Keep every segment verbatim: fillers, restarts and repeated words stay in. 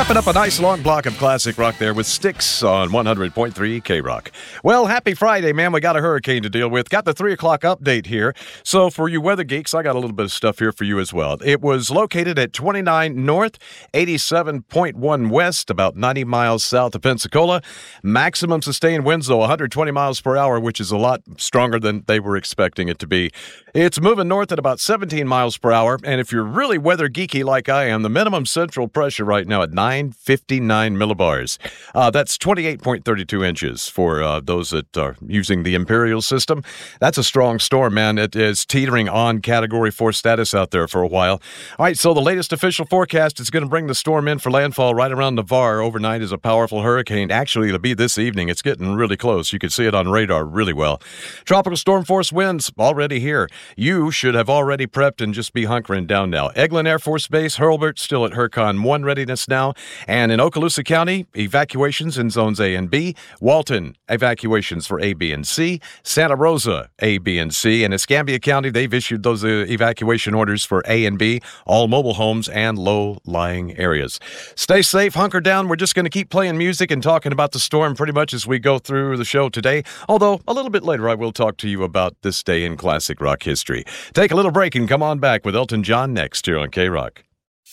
Wrapping up a nice long block of classic rock there with Styx on one hundred point three K-Rock. Well, happy Friday, man. We got a hurricane to deal with. Got the three o'clock update here. So for you weather geeks, I got a little bit of stuff here for you as well. It was located at twenty-nine north, eighty-seven point one west, about ninety miles south of Pensacola. Maximum sustained winds, though, one hundred twenty miles per hour, which is a lot stronger than they were expecting it to be. It's moving north at about seventeen miles per hour. And if you're really weather geeky like I am, the minimum central pressure right now at nine fifty-nine millibars. Uh, that's twenty-eight point three two inches for uh, those that are using the imperial system. That's a strong storm, man. It is teetering on Category four status out there for a while. All right, so the latest official forecast is going to bring the storm in for landfall right around Navarre overnight as a powerful hurricane. Actually, it'll be this evening. It's getting really close. You can see it on radar really well. Tropical storm force winds already here. You should have already prepped and just be hunkering down now. Eglin Air Force Base, Hurlburt, still at Hurcon one readiness now. And in Okaloosa County, evacuations in zones A and B. Walton, evacuations for A, B, and C. Santa Rosa, A, B, and C. And Escambia County, they've issued those uh, evacuation orders for A and B, all mobile homes and low-lying areas. Stay safe, hunker down. We're just going to keep playing music and talking about the storm pretty much as we go through the show today. Although, a little bit later, I will talk to you about this day in classic rock history. Take a little break and come on back with Elton John next here on K-Rock.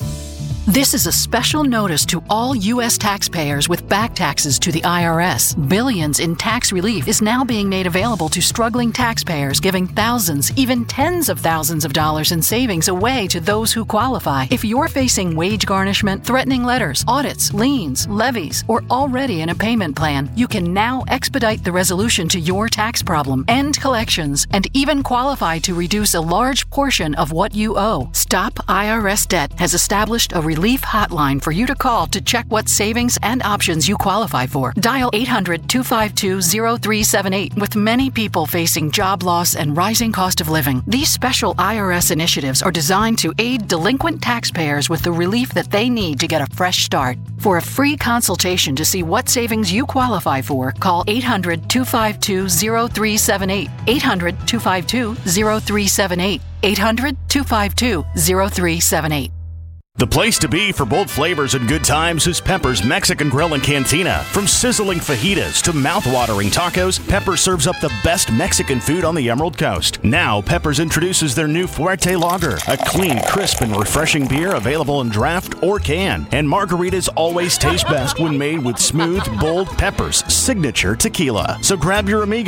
This is a special notice to all U S taxpayers with back taxes to the I R S. Billions in tax relief is now being made available to struggling taxpayers, giving thousands, even tens of thousands of dollars in savings away to those who qualify. If you're facing wage garnishment, threatening letters, audits, liens, levies, or already in a payment plan, you can now expedite the resolution to your tax problem, end collections, and even qualify to reduce a large portion of what you owe. Stop I R S Debt has established a relief hotline for you to call to check what savings and options you qualify for. Dial eight hundred, two five two, zero three seven eight. With many people facing job loss and rising cost of living, these special I R S initiatives are designed to aid delinquent taxpayers with the relief that they need to get a fresh start. For a free consultation to see what savings you qualify for, call eight hundred, two five two, zero three seven eight. eight hundred, two five two, zero three seven eight. eight hundred, two five two, zero three seven eight. The place to be for bold flavors and good times is Pepper's Mexican Grill and Cantina. From sizzling fajitas to mouth-watering tacos, Pepper's serves up the best Mexican food on the Emerald Coast. Now, Pepper's introduces their new Fuerte Lager, a clean, crisp, and refreshing beer available in draft or can. And margaritas always taste best when made with smooth, bold Pepper's signature tequila. So grab your amigo